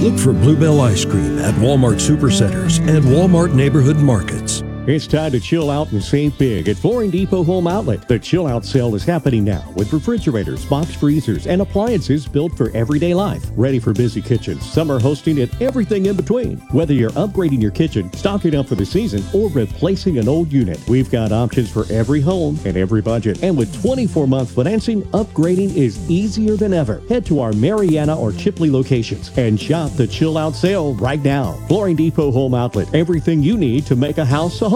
Look for Bluebell Ice Cream at Walmart Supercenters and Walmart Neighborhood Markets. It's time to chill out and save big at Flooring Depot Home Outlet. The Chill Out sale is happening now with refrigerators, box freezers, and appliances built for everyday life. Ready for busy kitchens, summer hosting, and everything in between. Whether you're upgrading your kitchen, stocking up for the season, or replacing an old unit, we've got options for every home and every budget. And with 24-month financing, upgrading is easier than ever. Head to our Marietta or Chipley locations and shop the Chill Out sale right now. Flooring Depot Home Outlet. Everything you need to make a house a home.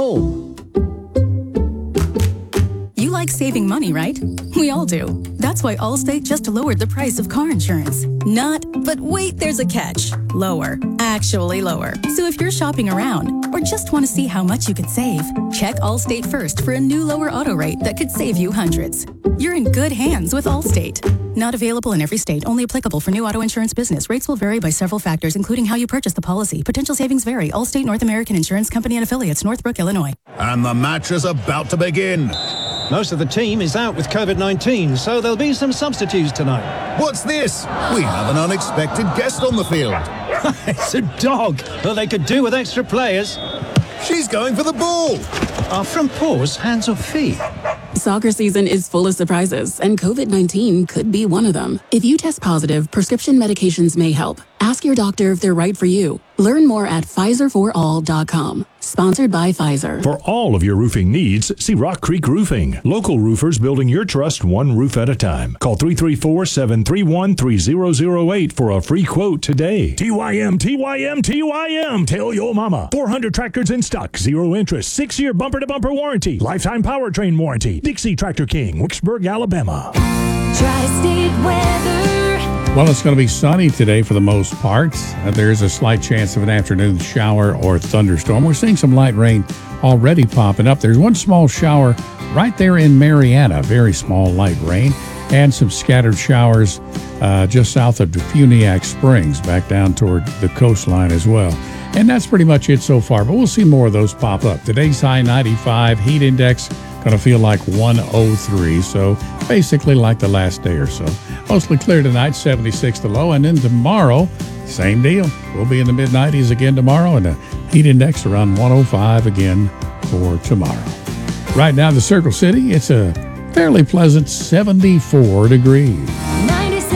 You like saving money, right? We all do. That's why Allstate just lowered the price of car insurance. But wait, there's a catch. Lower. Actually lower. So if you're shopping around or just want to see how much you could save, check Allstate first for a new lower auto rate that could save you hundreds. You're in good hands with Allstate. Not available in every state. Only applicable for new auto insurance business. Rates will vary by several factors, including how you purchase the policy. Potential savings vary. Allstate North American Insurance Company and Affiliates, Northbrook, Illinois. And the match is about to begin. Most of the team is out with COVID-19, so there'll be some substitutes tonight. What's this? We have an unexpected guest on the field. It's a dog. Well, they could do with extra players. She's going for the ball. Are front paws hands or feet? Soccer season is full of surprises, and COVID-19 could be one of them. If you test positive, prescription medications may help. Ask your doctor if they're right for you. Learn more at PfizerForAll.com. Sponsored by Pfizer. For all of your roofing needs, see Rock Creek Roofing. Local roofers building your trust one roof at a time. Call 334-731-3008 for a free quote today. TYM, TYM, TYM. Tell your mama. 400 tractors in stock. 0 interest. 6-year bumper-to-bumper warranty. Lifetime powertrain warranty. Dixie Tractor King, Wicksburg, Alabama. Tri-State weather. Well, it's going to be sunny today for the most part. There's a slight chance of an afternoon shower or thunderstorm. We're seeing some light rain already popping up. There's one small shower right there in Marietta, very small light rain, and some scattered showers just south of Defuniak Springs, back down toward the coastline as well. And that's pretty much it so far, but we'll see more of those pop up. Today's high 95, heat index going to feel like 103, so basically like the last day or so. Mostly clear tonight, 76 the low, and then tomorrow, same deal. We'll be in the mid-90s again tomorrow, and the heat index around 105 again for tomorrow. Right now, the Circle City, it's a fairly pleasant 74 degrees.